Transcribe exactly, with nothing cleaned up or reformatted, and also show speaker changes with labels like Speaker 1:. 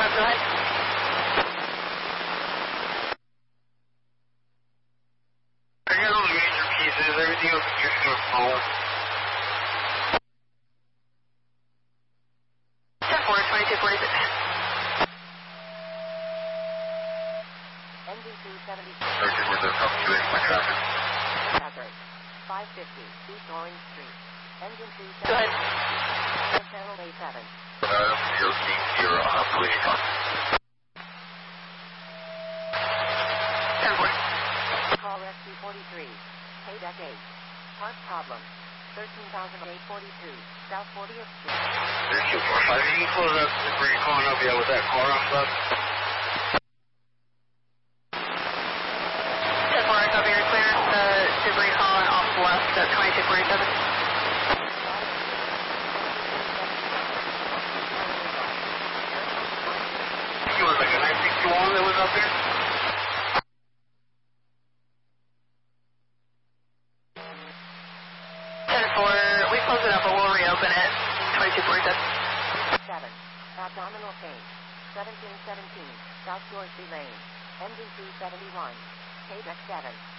Speaker 1: go ahead.
Speaker 2: I got all the major pieces, everything else is just going to fall.
Speaker 1: ten four, twenty-two forty-six.
Speaker 3: Engine two seventy-six.
Speaker 2: Okay, with the fluctuating my traffic.
Speaker 3: Hazard. five fifty, East Orange Street. Engine two
Speaker 1: Go ahead.
Speaker 3: seventy-six. Channel A seven.
Speaker 2: Uh, zero King zero, uh, police car.
Speaker 1: ten four.
Speaker 3: Call Rescue forty-three. Pay deck eight. Part problem. thirteen thousand eight forty-two, South fortieth Street.
Speaker 2: There's two four five. You can close up where you're calling up, yeah, with that car on left.
Speaker 1: ten four, I copy your clearance. The debris calling off left at twenty-two forty-seven.
Speaker 2: I think it was like a nine sixty-one that was up there.
Speaker 1: ten four, we close it up, but we'll reopen it. twenty-two forty-seven.
Speaker 3: seven. Abdominal pain. seventeen seventeen, South Dorsey Lane. Engine two seventy-one. Pay deck seven.